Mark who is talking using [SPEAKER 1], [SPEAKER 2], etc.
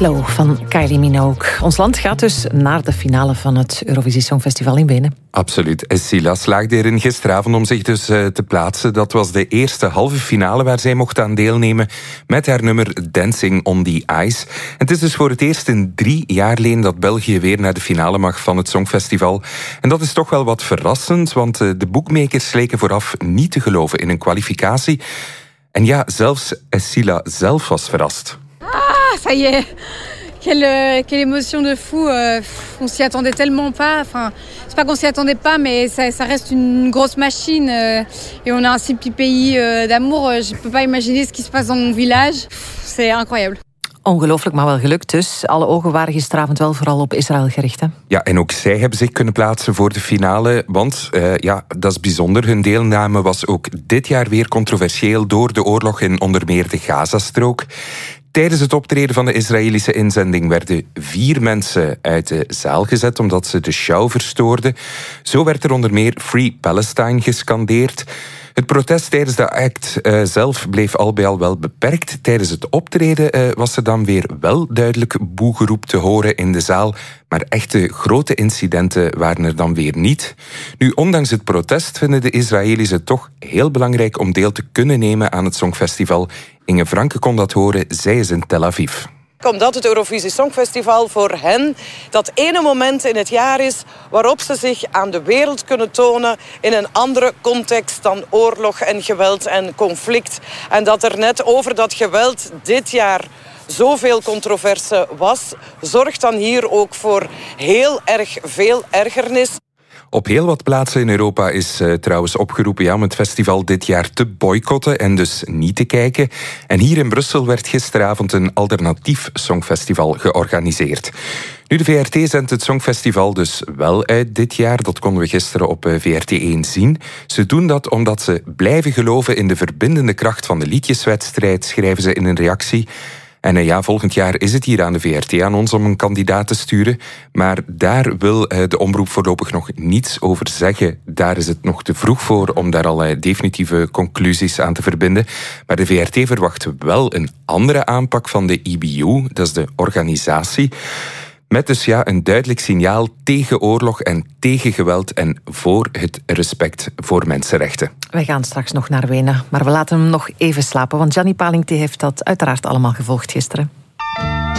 [SPEAKER 1] Slow van Kylie Minogue. Ons land gaat dus naar de finale van het Eurovisie Songfestival in Wenen.
[SPEAKER 2] Absoluut. Sila slaagde erin gisteravond om zich dus te plaatsen. Dat was de eerste halve finale waar zij mocht aan deelnemen met haar nummer Dancing on the Ice. En het is dus voor het eerst in 3 jaar leen dat België weer naar de finale mag van het Songfestival. En dat is toch wel wat verrassend, want de boekmakers leken vooraf niet te geloven in een kwalificatie. En ja, zelfs Sila zelf was verrast.
[SPEAKER 3] Ça y est, quelle émotion de fou, on s'y attendait tellement pas, enfin, c'est pas qu'on s'y attendait pas, mais ça reste une grosse machine, et on a un si petit pays d'amour, je peux pas imaginer ce qui se passe dans mon village, c'est incroyable.
[SPEAKER 1] Ongelooflijk, maar wel gelukt dus. Alle ogen waren gisteravond wel vooral op Israël gericht. Hè?
[SPEAKER 2] Ja, en ook zij hebben zich kunnen plaatsen voor de finale. Want, dat is bijzonder. Hun deelname was ook dit jaar weer controversieel door de oorlog in onder meer de Gazastrook. Tijdens het optreden van de Israëlische inzending werden 4 mensen uit de zaal gezet omdat ze de show verstoorden. Zo werd er onder meer Free Palestine gescandeerd. Het protest tijdens de act zelf bleef al bij al wel beperkt. Tijdens het optreden was er dan weer wel duidelijk boegeroep te horen in de zaal. Maar echte grote incidenten waren er dan weer niet. Nu, ondanks het protest vinden de Israëli's het toch heel belangrijk om deel te kunnen nemen aan het Songfestival. Inge Franke kon dat horen, zij is in Tel Aviv.
[SPEAKER 4] Omdat het Eurovisie Songfestival voor hen dat ene moment in het jaar is waarop ze zich aan de wereld kunnen tonen in een andere context dan oorlog en geweld en conflict. En dat er net over dat geweld dit jaar zoveel controverse was, zorgt dan hier ook voor heel erg veel ergernis.
[SPEAKER 2] Op heel wat plaatsen in Europa is trouwens opgeroepen om het festival dit jaar te boycotten en dus niet te kijken. En hier in Brussel werd gisteravond een alternatief songfestival georganiseerd. Nu, de VRT zendt het Songfestival dus wel uit dit jaar. Dat konden we gisteren op VRT1 zien. Ze doen dat omdat ze blijven geloven in de verbindende kracht van de liedjeswedstrijd, schrijven ze in een reactie. En volgend jaar is het hier aan de VRT aan ons om een kandidaat te sturen. Maar daar wil de omroep voorlopig nog niets over zeggen. Daar is het nog te vroeg voor om daar al definitieve conclusies aan te verbinden. Maar de VRT verwacht wel een andere aanpak van de EBU, dat is de organisatie. Met dus een duidelijk signaal tegen oorlog en tegen geweld en voor het respect voor mensenrechten.
[SPEAKER 1] Wij gaan straks nog naar Wenen, maar we laten hem nog even slapen, want Gianni Palingti heeft dat uiteraard allemaal gevolgd gisteren.